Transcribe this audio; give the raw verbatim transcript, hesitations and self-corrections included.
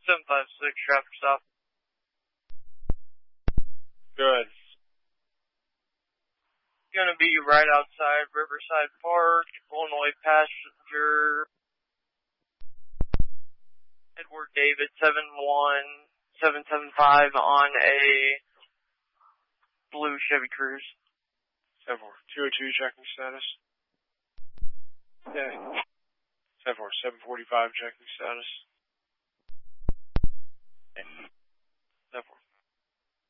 seven five six, traffic stop. Good. Gonna be right outside Riverside Park, Illinois passenger, Edward David seven one seven seven five on a blue Chevy Cruze. seven four two oh two, checking status. Yeah. seven four seven forty-five, checking status.